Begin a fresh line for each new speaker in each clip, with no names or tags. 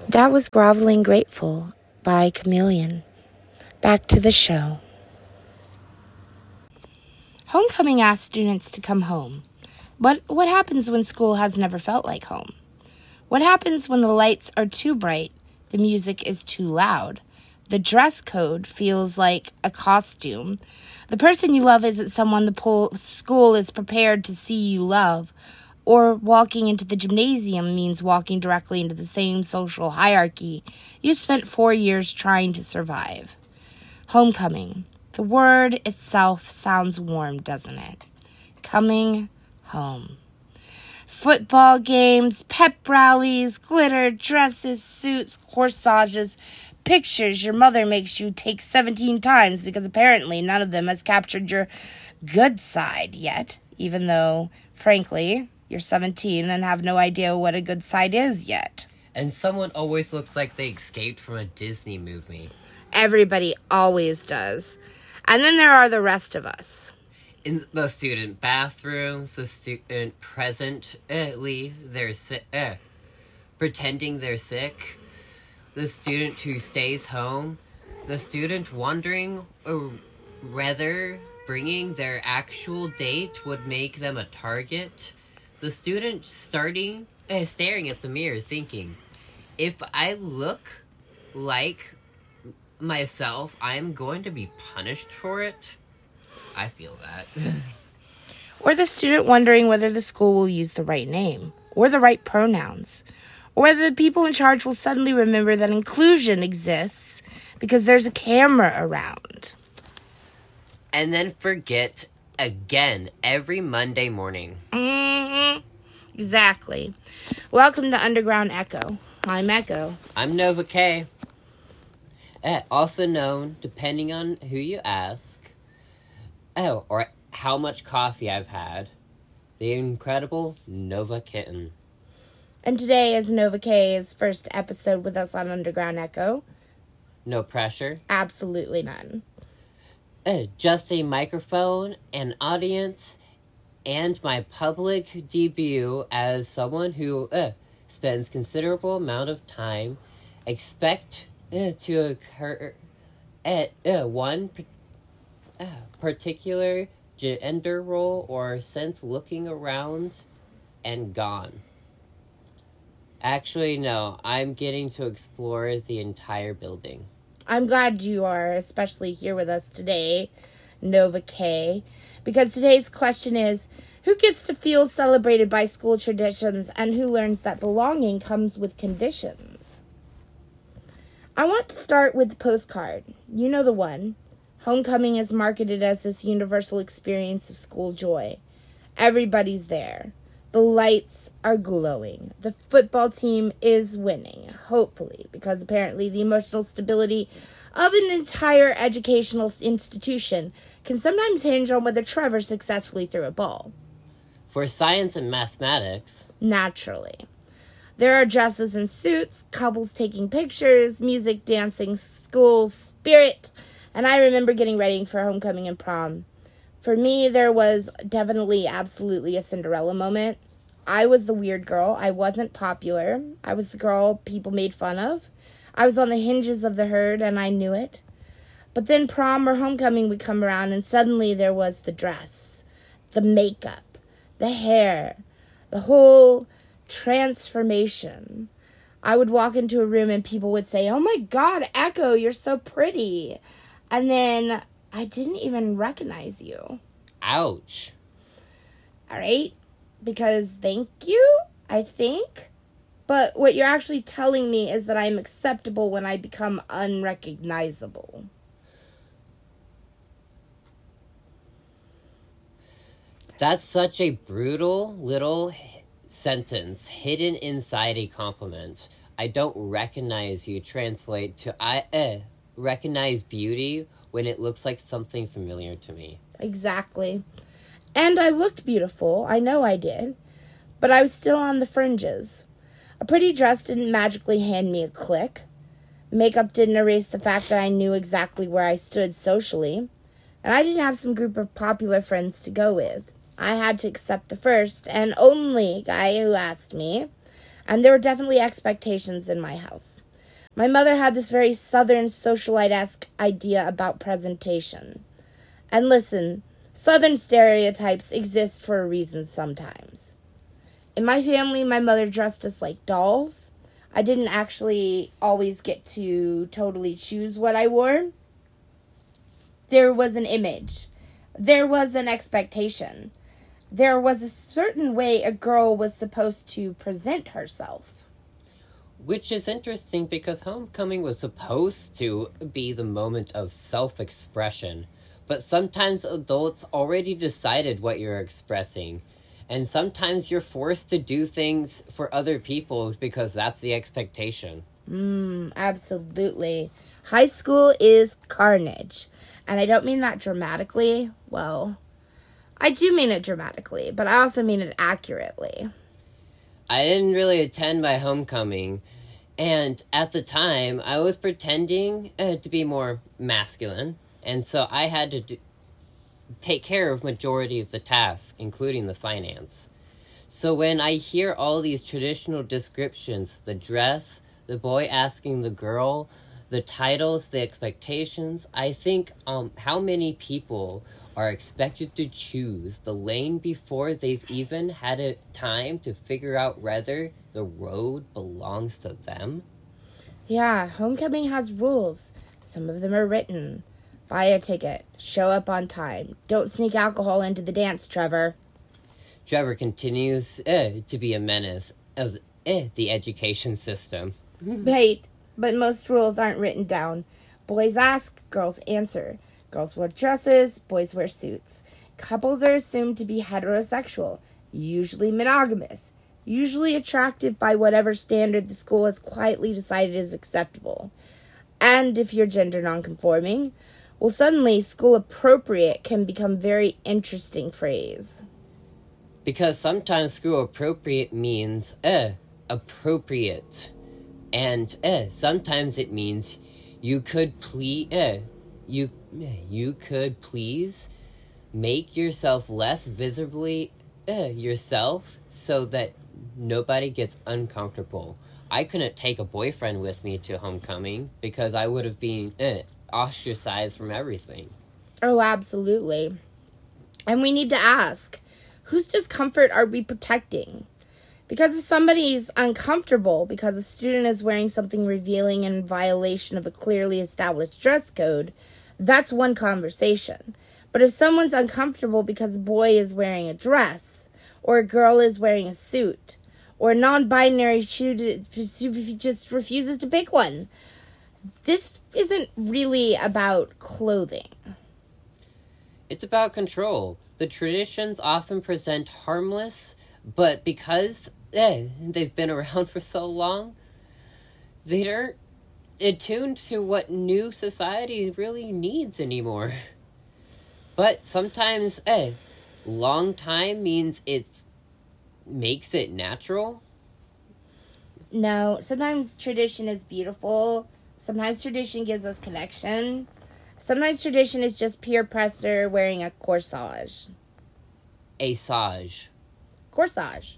That was Groveling Grateful by Chameleon. Back to the show. Homecoming asks students to come home. But what happens when school has never felt like home? What happens when the lights are too bright, the music is too loud, the dress code feels like a costume, the person you love isn't someone the school is prepared to see you love, or walking into the gymnasium means walking directly into the same social hierarchy you spent 4 years trying to survive? Homecoming. The word itself sounds warm, doesn't it? Coming home. Football games, pep rallies, glitter, dresses, suits, corsages, pictures your mother makes you take 17 times because apparently none of them has captured your good side yet, even though, frankly, you're 17 and have no idea what a good side is yet.
And someone always looks like they escaped from a Disney movie.
Everybody always does. And then there are the rest of us.
In the student bathrooms, the student presently pretending they're sick, the student who stays home, the student wondering whether bringing their actual date would make them a target, the student staring at the mirror thinking, if I look like myself, I'm going to be punished for it. I feel that.
Or the student wondering whether the school will use the right name, or the right pronouns, or whether the people in charge will suddenly remember that inclusion exists because there's a camera around.
And then forget again every Monday morning.
Mm-hmm. Exactly. Welcome to Underground Echo. I'm Echo.
I'm Nova K. Also known, depending on who you ask, or how much coffee I've had, the incredible Nova Kitten.
And today is Nova K's first episode with us on Underground Echo.
No pressure.
Absolutely none.
Just a microphone, an audience, and my public debut as someone who spends considerable amount of time expect to occur at one particular gender role or sense looking around and gone. Actually, no, I'm getting to explore the entire building.
I'm glad you are especially here with us today, Nova K, because today's question is, who gets to feel celebrated by school traditions and who learns that belonging comes with conditions? I want to start with the postcard. You know the one. Homecoming is marketed as this universal experience of school joy. Everybody's there. The lights are glowing. The football team is winning, hopefully, because apparently the emotional stability of an entire educational institution can sometimes hinge on whether Trevor successfully threw a ball.
For science and mathematics.
Naturally. There are dresses and suits, couples taking pictures, music, dancing, school spirit, and I remember getting ready for homecoming and prom. For me, there was definitely absolutely a Cinderella moment. I was the weird girl. I wasn't popular. I was the girl people made fun of. I was on the hinges of the herd, and I knew it. But then prom or homecoming would come around, and suddenly there was the dress, the makeup, the hair, the whole transformation. I would walk into a room and people would say, "Oh my God, Echo, you're so pretty." And then I didn't even recognize you.
Ouch.
All right? Because thank you, I think. But what you're actually telling me is that I'm acceptable when I become unrecognizable.
That's such a brutal little sentence hidden inside a compliment. I don't recognize you translate to I recognize beauty when it looks like something familiar to me.
Exactly. And I looked beautiful. I know I did. But I was still on the fringes. A pretty dress didn't magically hand me a click. Makeup didn't erase the fact that I knew exactly where I stood socially. And I didn't have some group of popular friends to go with. I had to accept the first and only guy who asked me And there were definitely expectations in my house. My mother had this very Southern socialite-esque idea about presentation. And listen, Southern stereotypes exist for a reason sometimes. In my family, my mother dressed us like dolls. I didn't actually always get to totally choose what I wore. There was an image. There was an expectation. There was a certain way a girl was supposed to present herself.
Which is interesting because homecoming was supposed to be the moment of self-expression. But sometimes adults already decided what you're expressing. And sometimes you're forced to do things for other people because that's the expectation.
Absolutely. High school is carnage. And I don't mean that dramatically. Well, I do mean it dramatically, but I also mean it accurately.
I didn't really attend my homecoming. And at the time, I was pretending to be more masculine. And so I had to take care of majority of the tasks, including the finance. So when I hear all these traditional descriptions, the dress, the boy asking the girl, the titles, the expectations, I think how many people are expected to choose the lane before they've even had a time to figure out whether the road belongs to them?
Yeah, homecoming has rules. Some of them are written. Buy a ticket. Show up on time. Don't sneak alcohol into the dance, Trevor.
Trevor continues to be a menace of the education system.
Right, but most rules aren't written down. Boys ask, girls answer. Girls wear dresses, boys wear suits. Couples are assumed to be heterosexual, usually monogamous, usually attractive by whatever standard the school has quietly decided is acceptable. And if you're gender nonconforming, well, suddenly, school appropriate can become a very interesting phrase.
Because sometimes school appropriate means appropriate. And sometimes it means you could you could please make yourself less visibly yourself so that nobody gets uncomfortable. I couldn't take a boyfriend with me to homecoming because I would have been ostracized from everything.
Oh, absolutely. And we need to ask, whose discomfort are we protecting? Because if somebody's uncomfortable because a student is wearing something revealing in violation of a clearly established dress code, that's one conversation. But if someone's uncomfortable because a boy is wearing a dress, or a girl is wearing a suit, or a non-binary just refuses to pick one, this isn't really about clothing.
It's about control. The traditions often present harmless, but because they've been around for so long, they aren't attuned to what new society really needs anymore. But sometimes, long time means makes it natural.
No, sometimes tradition is beautiful. Sometimes tradition gives us connection. Sometimes tradition is just peer pressure wearing a corsage.
A sage.
Corsage.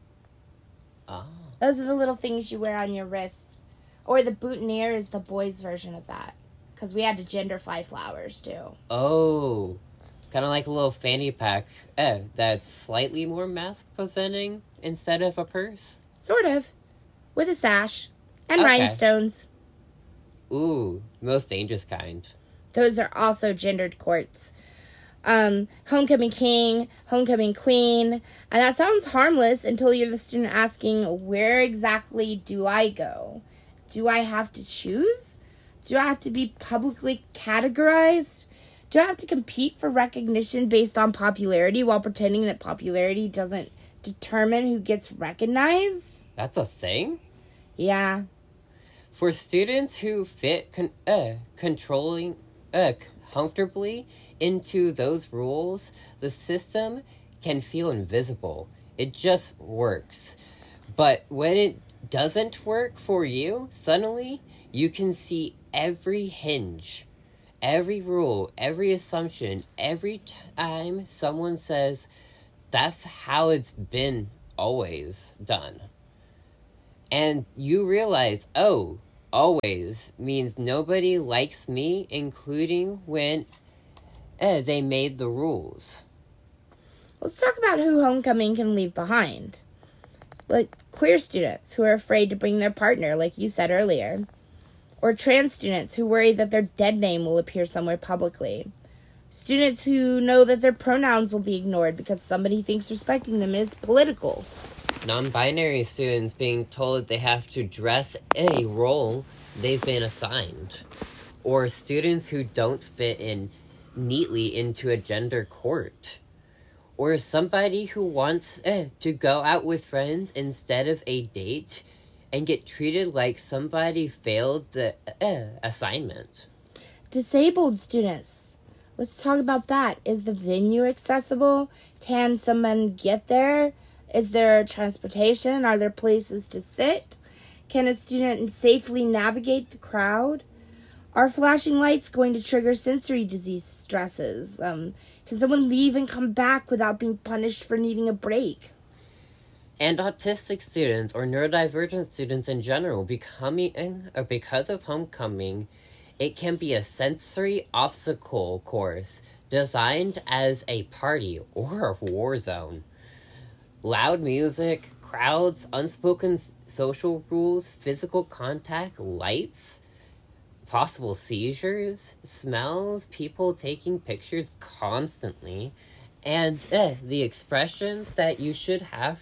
Oh.
Those are the little things you wear on your wrists. Or the boutonniere is the boys' version of that. Because we had to genderfy flowers, too.
Oh. Kind of like a little fanny pack. That's slightly more mask-presenting instead of a purse.
Sort of. With a sash. And
Okay.
rhinestones.
Ooh, most dangerous kind.
Those are also gendered courts. Homecoming king, homecoming queen. And that sounds harmless until you're the student asking, where exactly do I go? Do I have to choose? Do I have to be publicly categorized? Do I have to compete for recognition based on popularity while pretending that popularity doesn't determine who gets recognized?
That's a thing?
Yeah.
For students who fit comfortably into those rules, the system can feel invisible. It just works. But when it doesn't work for you, suddenly you can see every hinge, every rule, every assumption, every time someone says, that's how it's been always done. And you realize, oh, always means nobody likes me, including when they made the rules.
Let's talk about who homecoming can leave behind. Like queer students who are afraid to bring their partner, like you said earlier. Or trans students who worry that their dead name will appear somewhere publicly. Students who know that their pronouns will be ignored because somebody thinks respecting them is political.
Non-binary students being told they have to dress a role they've been assigned. Or students who don't fit in neatly into a gender court. Or somebody who wants to go out with friends instead of a date and get treated like somebody failed the assignment.
Disabled students. Let's talk about that. Is the venue accessible? Can someone get there? Is there transportation? Are there places to sit? Can a student safely navigate the crowd? Are flashing lights going to trigger sensory disease stresses? Can someone leave and come back without being punished for needing a break?
And autistic students or neurodivergent students in general because of homecoming, it can be a sensory obstacle course designed as a party or a war zone. Loud music, crowds, unspoken social rules, physical contact, lights, possible seizures, smells, people taking pictures constantly, and the expression that you should have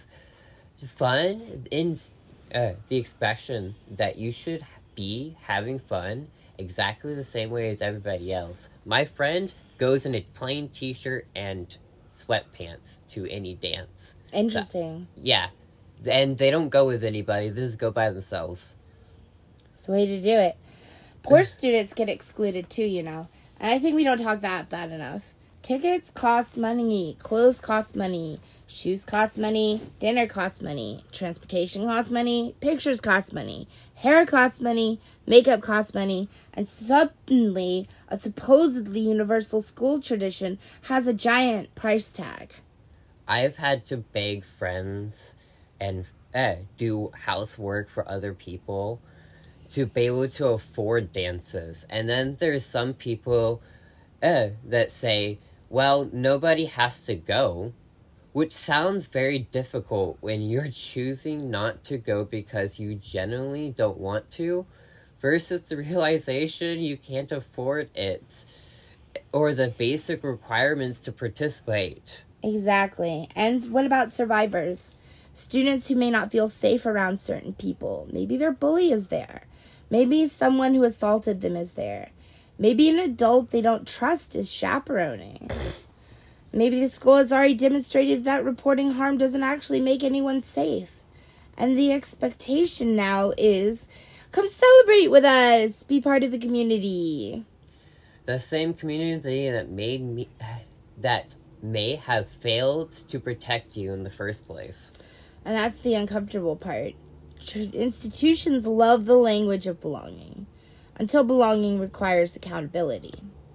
fun in the expression that you should be having fun exactly the same way as everybody else. My friend goes in a plain t-shirt and sweatpants to any dance.
Interesting.
Yeah. And they don't go with anybody. They just go by themselves.
It's the way to do it. Poor students get excluded too, you know. And I think we don't talk that enough. Tickets cost money. Clothes cost money. Shoes cost money. Dinner costs money. Transportation costs money. Pictures cost money. Hair costs money. Makeup costs money. And suddenly, a supposedly universal school tradition has a giant price tag.
I've had to beg friends and do housework for other people to be able to afford dances. And then there's some people that say, well, nobody has to go, which sounds very difficult when you're choosing not to go because you genuinely don't want to, versus the realization you can't afford it or the basic requirements to participate.
Exactly. And what about survivors? Students who may not feel safe around certain people. Maybe their bully is there. Maybe someone who assaulted them is there. Maybe an adult they don't trust is chaperoning. Maybe the school has already demonstrated that reporting harm doesn't actually make anyone safe. And the expectation now is, come celebrate with us. Be part of the community.
The same community that may have failed to protect you in the first place.
And that's the uncomfortable part. Institutions love the language of belonging, until belonging requires accountability.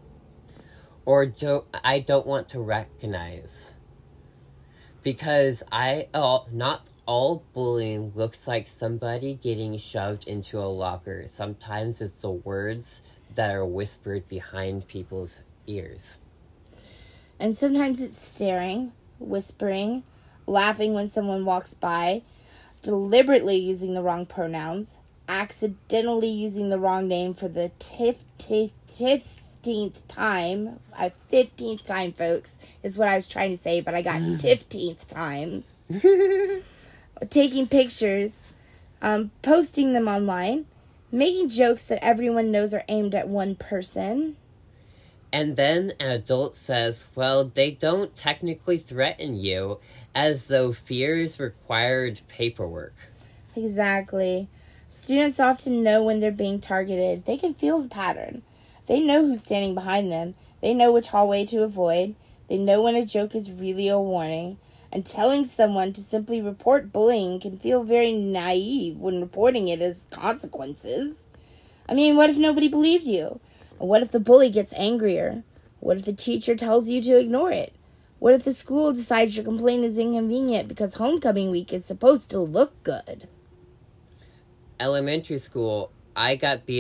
Or I don't want to recognize. Because not all bullying looks like somebody getting shoved into a locker. Sometimes it's the words that are whispered behind people's ears.
And sometimes it's staring, whispering, laughing when someone walks by, deliberately using the wrong pronouns, accidentally using the wrong name for the 15th time. 15th time, folks, is what I was trying to say, but I got 15th time. Taking pictures, posting them online, making jokes that everyone knows are aimed at one person.
And then an adult says, well, they don't technically threaten you, as though fears required paperwork.
Exactly. Students often know when they're being targeted. They can feel the pattern. They know who's standing behind them. They know which hallway to avoid. They know when a joke is really a warning. And telling someone to simply report bullying can feel very naive when reporting it as consequences. I mean, what if nobody believed you? What if the bully gets angrier? What if the teacher tells you to ignore it? What if the school decides your complaint is inconvenient because homecoming week is supposed to look good?
elementary school, I got